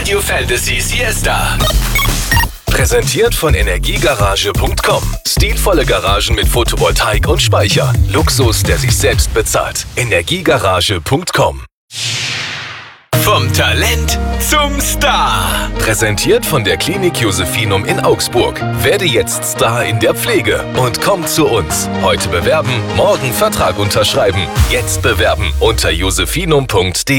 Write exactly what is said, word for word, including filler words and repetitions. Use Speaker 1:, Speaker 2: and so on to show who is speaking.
Speaker 1: Radio Fantasy Siesta.
Speaker 2: Präsentiert von Energiegarage punkt com. Stilvolle Garagen mit Photovoltaik und Speicher. Luxus, der sich selbst bezahlt. Energiegarage punkt com.
Speaker 1: Vom Talent zum Star.
Speaker 2: Präsentiert von der Klinik Josephinum in Augsburg. Werde jetzt Star in der Pflege und komm zu uns. Heute bewerben, morgen Vertrag unterschreiben. Jetzt bewerben unter josephinum punkt de.